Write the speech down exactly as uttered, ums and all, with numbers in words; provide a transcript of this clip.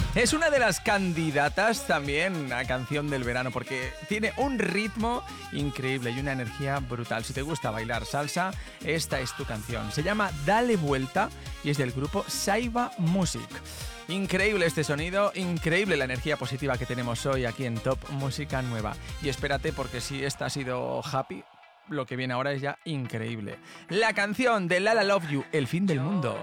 Es una de las candidatas también a canción del verano porque tiene un ritmo increíble y una energía brutal. Si te gusta bailar salsa, esta es tu canción. Se llama Dale Vuelta y es del grupo Saiba Music. Increíble este sonido, increíble la energía positiva que tenemos hoy aquí en Top Música Nueva. Y espérate porque si esta ha sido happy, lo que viene ahora es ya increíble. La canción de Lala Love You, El fin del mundo.